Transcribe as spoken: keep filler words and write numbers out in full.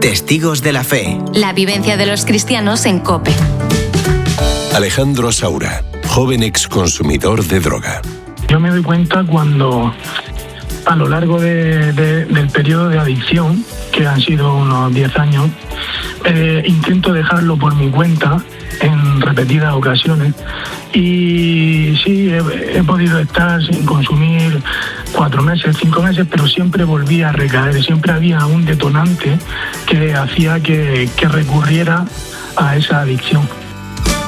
Testigos de la Fe. La vivencia de los cristianos en COPE. Alejandro Saura, joven exconsumidor de droga. Yo me doy cuenta cuando a lo largo de, de, del periodo de adicción, que han sido unos diez años, eh, intento dejarlo por mi cuenta en repetidas ocasiones y sí, he, he podido estar sin consumir cuatro meses, cinco meses, pero siempre volvía a recaer, siempre había un detonante que hacía que, que recurriera a esa adicción.